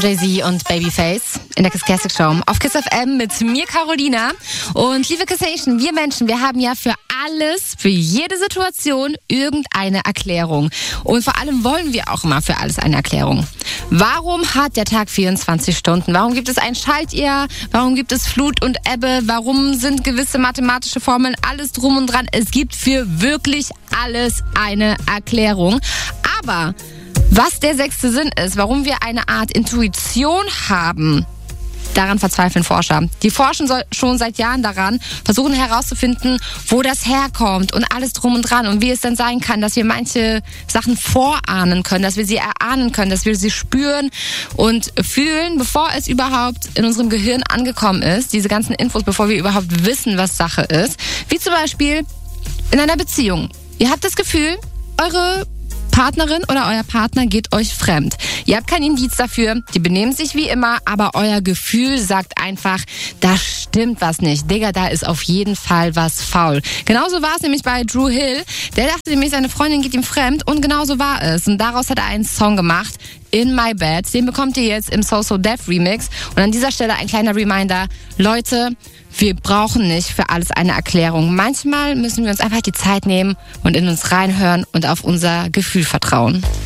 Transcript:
Jay-Z und Babyface in der Kiss Classic Show auf Kiss FM mit mir, Carolina. Und liebe Kiss Nation, wir Menschen, wir haben ja für alles, für jede Situation irgendeine Erklärung. Und vor allem wollen wir auch immer für alles eine Erklärung. Warum hat der Tag 24 Stunden? Warum gibt es ein Schaltjahr? Warum gibt es Flut und Ebbe? Warum sind gewisse mathematische Formeln alles drum und dran? Es gibt für wirklich alles eine Erklärung. Aber was der sechste Sinn ist, warum wir eine Art Intuition haben, daran verzweifeln Forscher. Die forschen schon seit Jahren daran, versuchen herauszufinden, wo das herkommt und alles drum und dran und wie es dann sein kann, dass wir manche Sachen vorahnen können, dass wir sie erahnen können, dass wir sie spüren und fühlen, bevor es überhaupt in unserem Gehirn angekommen ist, diese ganzen Infos, bevor wir überhaupt wissen, was Sache ist. Wie zum Beispiel in einer Beziehung. Ihr habt das Gefühl, eure Partnerin oder euer Partner geht euch fremd. Ihr habt kein Indiz dafür, die benehmen sich wie immer, aber euer Gefühl sagt einfach, da stimmt was nicht. Digga, da ist auf jeden Fall was faul. Genauso war es nämlich bei Dru Hill. Der dachte nämlich, seine Freundin geht ihm fremd und genauso war es. Und daraus hat er einen Song gemacht, In My Bed. Den bekommt ihr jetzt im So So Def Remix. Und an dieser Stelle ein kleiner Reminder, Leute, wir brauchen nicht für alles eine Erklärung. Manchmal müssen wir uns einfach die Zeit nehmen und in uns reinhören und auf unser Gefühl vertrauen.